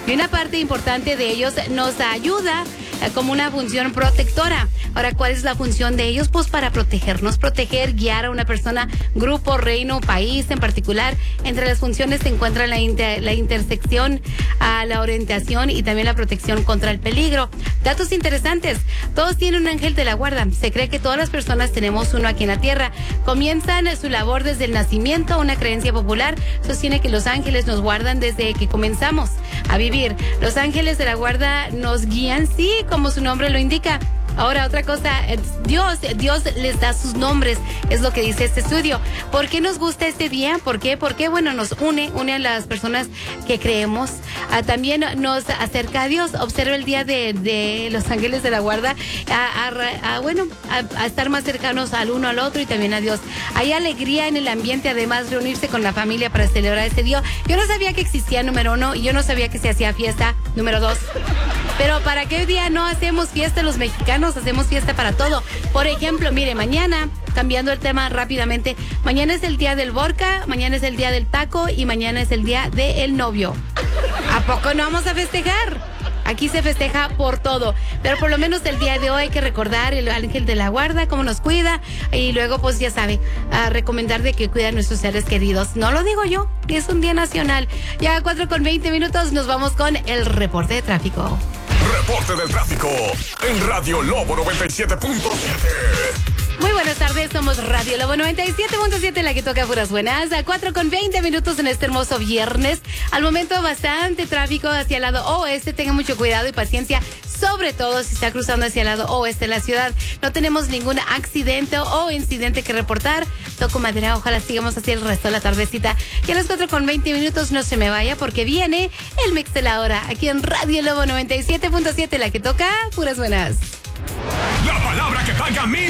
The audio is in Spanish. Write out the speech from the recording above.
y una parte importante de ellos nos ayuda como una función protectora. Ahora, ¿cuál es la función de ellos? Pues para protegernos, proteger, guiar a una persona, grupo, reino, país en particular. Entre las funciones se encuentra la intersección, la orientación y también la protección contra el peligro. Datos interesantes. Todos tienen un ángel de la guarda. Se cree que todas las personas tenemos uno aquí en la tierra. Comienzan su labor desde el nacimiento. Una creencia popular sostiene que los ángeles nos guardan desde que comenzamos a vivir. Los ángeles de la guarda nos guían, sí, como su nombre lo indica. Ahora, otra cosa, Dios les da sus nombres, es lo que dice este estudio. ¿Por qué nos gusta este día? ¿Por qué? Porque, bueno, nos une a las personas que creemos. También nos acerca a Dios. Observa el día de los ángeles de la guarda, a estar más cercanos al uno al otro y también a Dios. Hay alegría en el ambiente, además reunirse con la familia para celebrar este día. Yo no sabía que existía, número 1, y yo no sabía que se hacía fiesta, número 2. Pero ¿para qué día no hacemos fiesta los mexicanos? Hacemos fiesta para todo. Por ejemplo, mire, mañana, cambiando el tema rápidamente, mañana es el día del vodka, mañana es el día del taco y mañana es el día del novio. ¿A poco no vamos a festejar? Aquí se festeja por todo, pero por lo menos el día de hoy hay que recordar el ángel de la guarda, cómo nos cuida, y luego pues ya sabe, recomendar de que cuida a nuestros seres queridos. No lo digo yo, es un día nacional. Ya 4:20 nos vamos con el reporte de tráfico. Reporte del tráfico en Radio Lobo 97.7. Muy buenas tardes, somos Radio Lobo 97.7, la que toca puras buenas. A 4:20 en este hermoso viernes. Al momento bastante tráfico hacia el lado oeste. Tenga mucho cuidado y paciencia, sobre todo si está cruzando hacia el lado oeste de la ciudad. No tenemos ningún accidente o incidente que reportar. Toco madera, ojalá sigamos así el resto de la tardecita. Y a las 4:20 no se me vaya porque viene el mix de la hora aquí en Radio Lobo 97.7, la que toca puras buenas. La palabra que paga 1000.